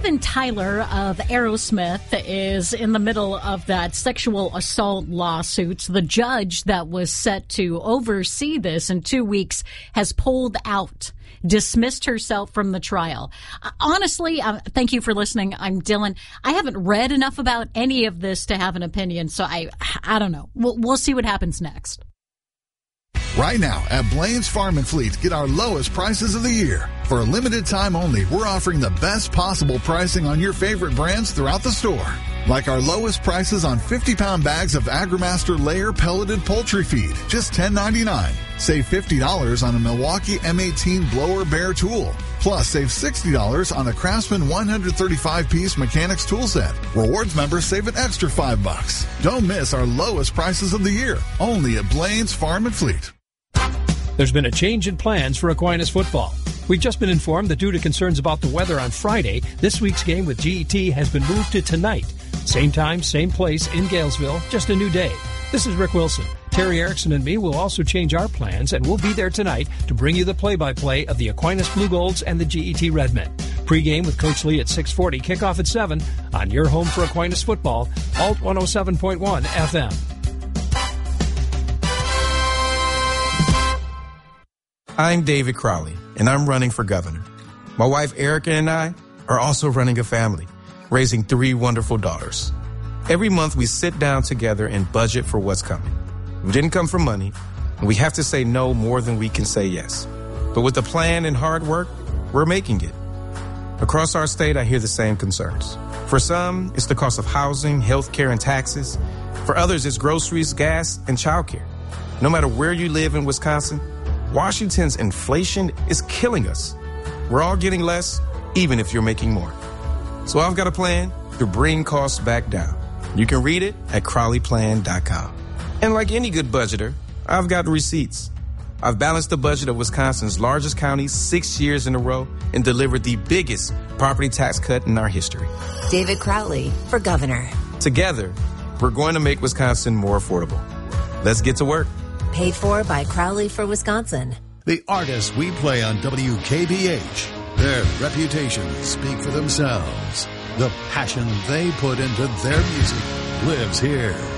Steven Tyler of Aerosmith is in the middle of that sexual assault lawsuit. The judge that was set to oversee this in 2 weeks has pulled out, dismissed herself from the trial. Honestly, thank you for listening. I'm Dylan. I haven't read enough about any of this to have an opinion, so I don't know. We'll see what happens next. Right now at Blaine's Farm and Fleet, get our lowest prices of the year. For a limited time only, we're offering the best possible pricing on your favorite brands throughout the store. Like our lowest prices on 50-pound bags of AgriMaster layer pelleted poultry feed, just $10.99. Save $50 on a Milwaukee M18 blower bear tool. Plus, save $60 on a Craftsman 135-piece mechanics tool set. Rewards members save an extra $5. Don't miss our lowest prices of the year, only at Blaine's Farm and Fleet. There's been a change in plans for Aquinas football. We've just been informed that due to concerns about the weather on Friday, this week's game with GET has been moved to tonight. Same time, same place in Galesville, just a new day. This is Rick Wilson. Terry Erickson and me will also change our plans, and we'll be there tonight to bring you the play-by-play of the Aquinas Blue Golds and the GET Redmen. Pre-game with Coach Lee at 6:40, kickoff at 7 on your home for Aquinas football, Alt 107.1 FM. I'm David Crowley, and I'm running for governor. My wife Erica and I are also running a family, raising 3 wonderful daughters. Every month we sit down together and budget for what's coming. We didn't come for money, and we have to say no more than we can say yes. But with a plan and hard work, we're making it. Across our state, I hear the same concerns. For some, it's the cost of housing, health care, and taxes. For others, it's groceries, gas, and childcare. No matter where you live in Wisconsin, Washington's inflation is killing us. We're all getting less, even if you're making more. So I've got a plan to bring costs back down. You can read it at CrowleyPlan.com. And like any good budgeter, I've got receipts. I've balanced the budget of Wisconsin's largest county 6 years in a row and delivered the biggest property tax cut in our history. David Crowley for governor. Together, we're going to make Wisconsin more affordable. Let's get to work. Paid for by Crowley for Wisconsin. The artists we play on WKBH, their reputations speak for themselves. The passion they put into their music lives here.